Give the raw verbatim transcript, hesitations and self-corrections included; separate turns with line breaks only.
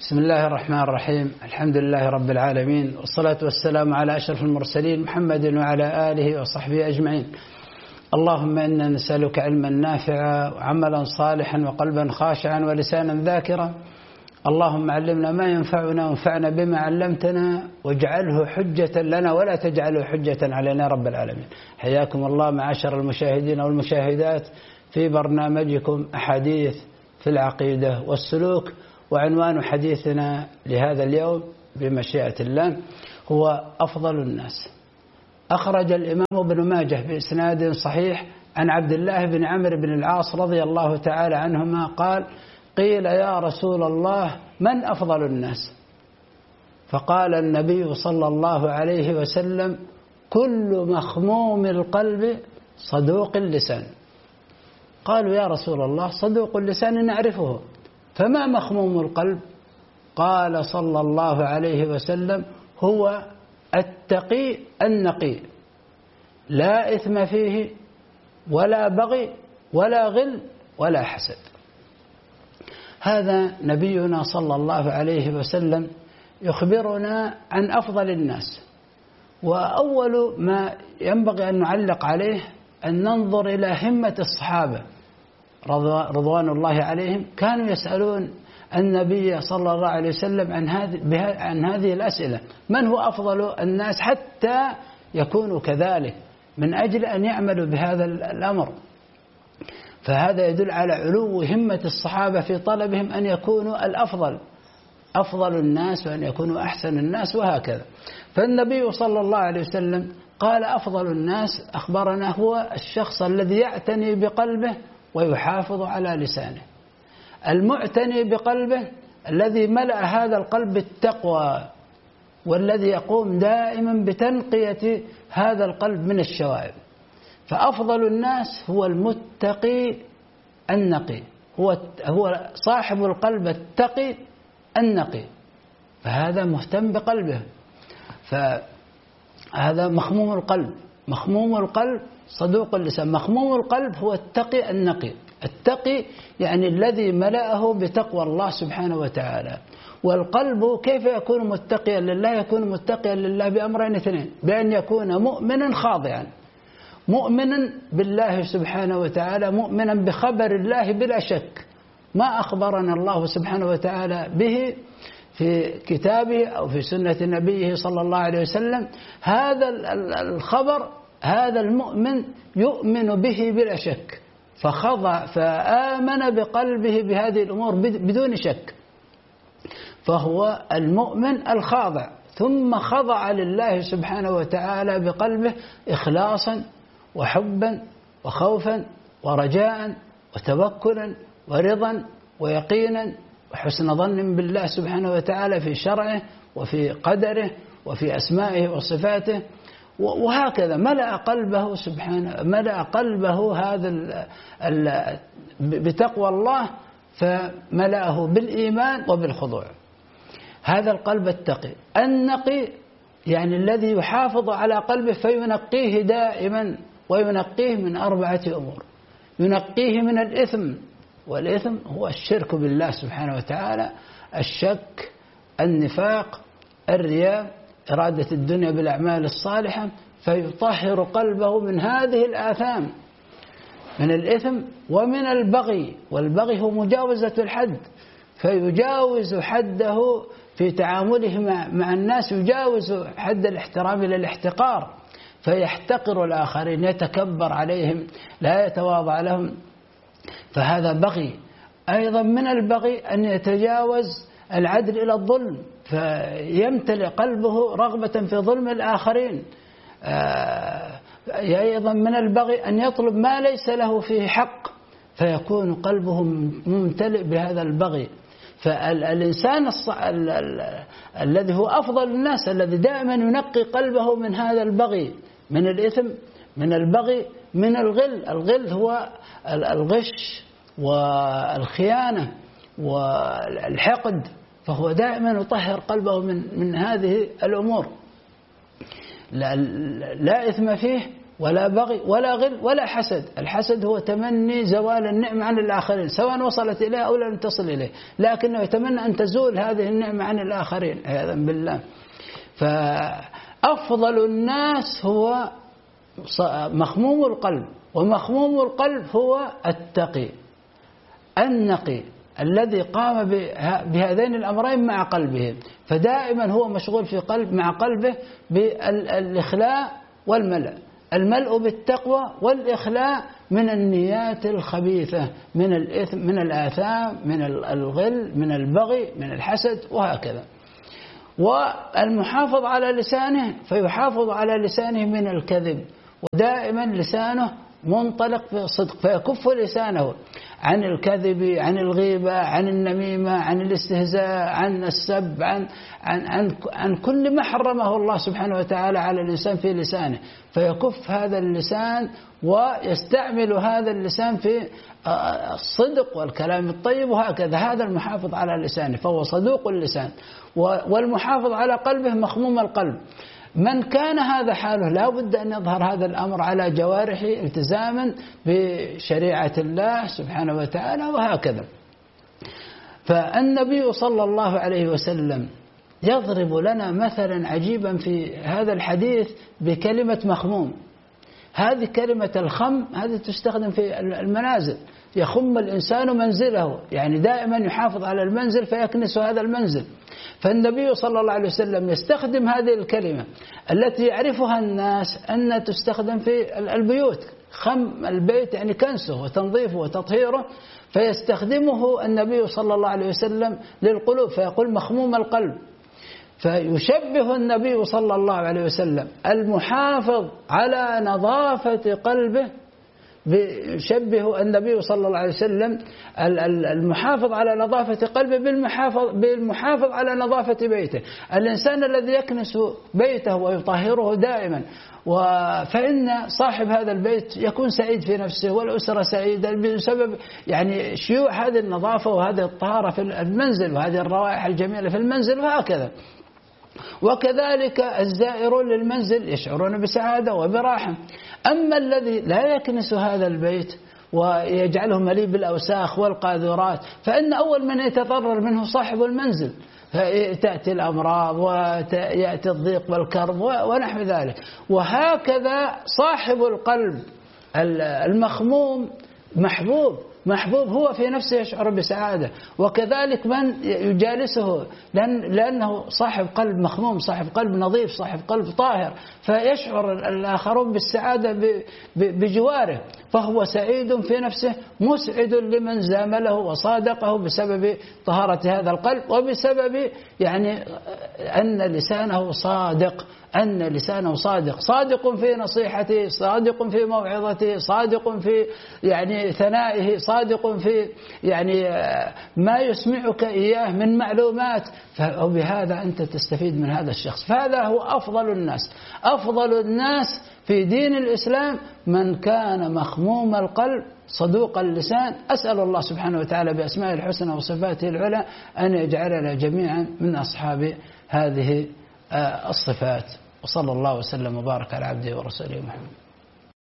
بسم الله الرحمن الرحيم. الحمد لله رب العالمين، والصلاة والسلام على أشرف المرسلين محمد وعلى آله وصحبه أجمعين. اللهم إنا نسألك علما نافعا وعملا صالحا وقلبا خاشعا ولسانا ذاكرا. اللهم علمنا ما ينفعنا وانفعنا بما علمتنا واجعله حجة لنا ولا تجعله حجة علينا رب العالمين. حياكم الله معاشر المشاهدين والمشاهدات في برنامجكم أحاديث في العقيدة والسلوك، وعنوان حديثنا لهذا اليوم بمشيئة الله هو أفضل الناس. أخرج الإمام ابن ماجه بإسناد صحيح عن عبد الله بن عمرو بن العاص رضي الله تعالى عنهما قال: قيل يا رسول الله من أفضل الناس؟ فقال النبي صلى الله عليه وسلم: كل مخموم القلب صدوق اللسان. قالوا يا رسول الله صدوق اللسان نعرفه، فما مخموم القلب؟ قال صلى الله عليه وسلم: هو التقي النقي، لا إثم فيه ولا بغي ولا غل ولا حسد. هذا نبينا صلى الله عليه وسلم يخبرنا عن أفضل الناس. وأول ما ينبغي أن نعلق عليه أن ننظر إلى همة الصحابة رضوان الله عليهم. كانوا يسألون النبي صلى الله عليه وسلم عن هذه عن هذه الأسئلة: من هو أفضل الناس؟ حتى يكونوا كذلك من أجل أن يعملوا بهذا الأمر. فهذا يدل على علو همة الصحابة في طلبهم أن يكونوا الأفضل، أفضل الناس، وأن يكونوا أحسن الناس، وهكذا. فالنبي صلى الله عليه وسلم قال: أفضل الناس أخبرنا هو الشخص الذي يعتني بقلبه ويحافظ على لسانه. المعتني بقلبه الذي ملأ هذا القلب بالتقوى، والذي يقوم دائما بتنقية هذا القلب من الشوائب. فأفضل الناس هو المتقي النقي، هو هو صاحب القلب التقي النقي، فهذا مهتم بقلبه. فهذا مخموم القلب. مخموم القلب صدوق اللسان. مخموم القلب هو التقي النقي. التقي يعني الذي ملأه بتقوى الله سبحانه وتعالى. والقلب كيف يكون متقيا لله؟ يكون متقيا لله بأمرين اثنين: بأن يكون مؤمنا خاضعا، مؤمنا بالله سبحانه وتعالى، مؤمنا بخبر الله بلا شك، ما أخبرنا الله سبحانه وتعالى به في كتابه أو في سنة نبيه صلى الله عليه وسلم. هذا الخبر هذا المؤمن يؤمن به بلا شك، فخضع فآمن بقلبه بهذه الأمور بدون شك، فهو المؤمن الخاضع، ثم خضع لله سبحانه وتعالى بقلبه إخلاصا وحبا وخوفا ورجاء وتوكلا ورضا ويقينا وحسن ظن بالله سبحانه وتعالى في شرعه وفي قدره وفي أسمائه وصفاته. وهكذا ملأ قلبه سبحانه، ملأ قلبه هذا ال ال بتقوى الله، فملأه بالإيمان وبالخضوع. هذا القلب التقي. النقي يعني الذي يحافظ على قلبه فينقيه دائما، وينقيه من أربعة أمور: ينقيه من الإثم، والإثم هو الشرك بالله سبحانه وتعالى، الشك، النفاق، الرياء، إرادة الدنيا بالأعمال الصالحة، فيطهر قلبه من هذه الآثام، من الإثم ومن البغي. والبغي هو مجاوزة الحد، فيجاوز حده في تعامله مع الناس، يجاوز حد الاحترام إلى الاحتقار، فيحتقر الآخرين، يتكبر عليهم، لا يتواضع لهم، فهذا بغي. أيضا من البغي أن يتجاوز العدل إلى الظلم، فيمتلئ قلبه رغبة في ظلم الآخرين. أيضا من البغي أن يطلب ما ليس له فيه حق، فيكون قلبه ممتلئ بهذا البغي. فالإنسان الص... ال... ال... الذي هو أفضل الناس، الذي دائما ينقي قلبه من هذا البغي، من الإثم، من البغي، من الغل. الغل هو الغش والخيانة والحقد، فهو دائما يطهر قلبه من من هذه الأمور. لا, لا إثم فيه ولا بغي ولا غل ولا حسد. الحسد هو تمني زوال النعمة عن الآخرين سواء وصلت إليه أو لم تصل إليه، لكنه يتمنى أن تزول هذه النعمة عن الآخرين عياذا بالله. فأفضل الناس هو مخموم القلب، ومخموم القلب هو التقي النقي الذي قام بهذين الأمرين مع قلبه، فدائما هو مشغول في قلب مع قلبه بالإخلاء والملء، الملء بالتقوى والإخلاء من النيات الخبيثة، من الإثم، من الآثام، من الغل، من البغي، من الحسد، وهكذا. والمحافظ على لسانه فيحافظ على لسانه من الكذب، ودائما لسانه منطلق بالصدق، فيكف لسانه عن الكذب، عن الغيبة، عن النميمة، عن الاستهزاء، عن السب، عن عن عن, عن كل ما حرمه الله سبحانه وتعالى على الإنسان في لسانه، فيكف هذا اللسان ويستعمل هذا اللسان في الصدق والكلام الطيب، وهكذا. هذا المحافظ على لسانه فهو صدوق اللسان، والمحافظ على قلبه مخموم القلب. من كان هذا حاله لا بد أن يظهر هذا الأمر على جوارحه التزاما بشريعة الله سبحانه وتعالى، وهكذا. فالنبي صلى الله عليه وسلم يضرب لنا مثلا عجيبا في هذا الحديث بكلمة مخموم. هذه كلمة الخم هذه تستخدم في المنازل، يخم الإنسان منزله، يعني دائما يحافظ على المنزل فيكنس هذا المنزل. فالنبي صلى الله عليه وسلم يستخدم هذه الكلمة التي يعرفها الناس أن تستخدم في البيوت، خم البيت يعني كنسه وتنظيفه وتطهيره، فيستخدمه النبي صلى الله عليه وسلم للقلوب، فيقول مخموم القلب. فيشبه النبي صلى الله عليه وسلم المحافظ على نظافة قلبه، يشبه النبي صلى الله عليه وسلم المحافظ على نظافة قلبه بالمحافظ, بالمحافظ على نظافة بيته. الإنسان الذي يكنس بيته ويطهره دائما، فإن صاحب هذا البيت يكون سعيد في نفسه والأسرة سعيدة بسبب يعني شيوع هذه النظافة وهذه الطهارة في المنزل وهذه الروائح الجميلة في المنزل، وهكذا. وكذلك الزائرون للمنزل يشعرون بسعادة وبراحة. أما الذي لا يكنس هذا البيت ويجعله مليء بالأوساخ والقاذورات، فإن أول من يتضرر منه صاحب المنزل، تأتي الأمراض ويأتي الضيق والكرب ونحو ذلك. وهكذا صاحب القلب المخموم محبوب محبوب هو في نفسه يشعر بسعادة، وكذلك من يجالسه، لأن لأنه صاحب قلب مخموم، صاحب قلب نظيف، صاحب قلب طاهر، فيشعر الآخرون بالسعادة بجواره، فهو سعيد في نفسه مسعد لمن زامله وصادقه بسبب طهارة هذا القلب، وبسبب يعني أن لسانه صادق، أن لسانه صادق صادق في نصيحته، صادق في موعظته، صادق في يعني ثنائه، صادق في يعني ما يسمعك إياه من معلومات، فبهذا أنت تستفيد من هذا الشخص. فهذا هو أفضل الناس. أفضل الناس في دين الإسلام من كان مخموم القلب صدوق اللسان. أسأل الله سبحانه وتعالى بأسمائه الحسنى وصفاته العلى أن يجعلنا جميعا من أصحاب هذه الصفات. وصلى الله وسلم وبارك على عبده ورسوله محمد.